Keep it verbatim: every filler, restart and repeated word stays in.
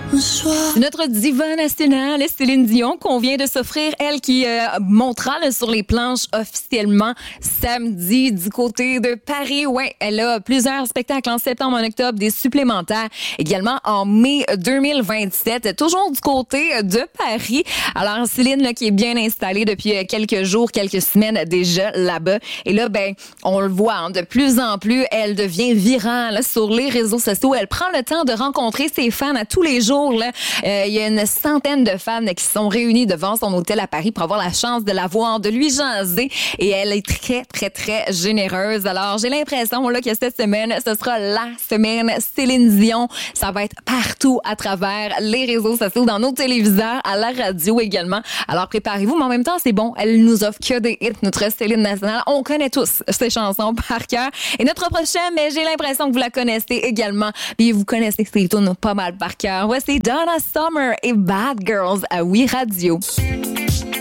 Notre diva nationale, Céline Dion, qu'on vient de s'offrir, elle qui euh, montera là, sur les planches officiellement samedi du côté de Paris. Ouais, elle a plusieurs spectacles en septembre, en octobre, des supplémentaires également en mai deux mille vingt-sept, toujours du côté de Paris. Alors Céline là, qui est bien installée depuis quelques jours, quelques semaines déjà là-bas. Et là, ben, on le voit, hein, de plus en plus, elle devient virale sur les réseaux sociaux. Elle prend le temps de rencontrer ses fans à tous les jours. Là. Euh, il y a une centaine de fans qui sont réunis devant son hôtel à Paris pour avoir la chance de la voir, de lui jaser. Et elle est très, très, très généreuse. Alors, j'ai l'impression là, que cette semaine, ce sera la semaine Céline Dion. Ça va être partout à travers les réseaux sociaux, dans nos téléviseurs, à la radio également. Alors, préparez-vous. Mais en même temps, c'est bon. Elle nous offre que des hits, notre Céline nationale. On connaît tous ces chansons par cœur. Et notre prochaine, mais j'ai l'impression que vous la connaissez également. Puis vous connaissez ces tunes pas mal par cœur. Voici Donna Summer et Bad Girls à Oui Radio.